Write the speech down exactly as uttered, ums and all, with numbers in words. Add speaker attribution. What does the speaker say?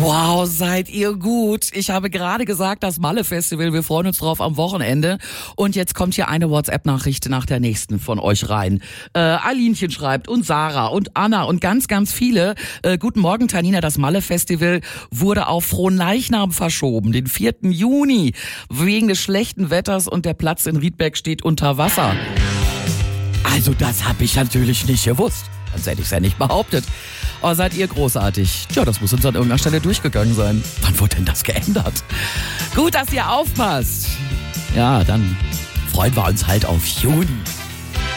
Speaker 1: Wow, seid ihr gut. Ich habe gerade gesagt, das Malle-Festival, wir freuen uns drauf am Wochenende. Und jetzt kommt hier eine WhatsApp-Nachricht nach der nächsten von euch rein. Äh, Alinchen schreibt und Sarah und Anna und ganz, ganz viele. Äh, guten Morgen, Tanina, das Malle-Festival wurde auf Fronleichnam verschoben, den vierten Juni. Wegen des schlechten Wetters und der Platz in Riedberg steht unter Wasser. Also das habe ich natürlich nicht gewusst. Sonst hätte ich es ja nicht behauptet. Oh, seid ihr großartig. Tja, das muss uns an irgendeiner Stelle durchgegangen sein. Wann wurde denn das geändert? Gut, dass ihr aufpasst. Ja, dann freuen wir uns halt auf Juni.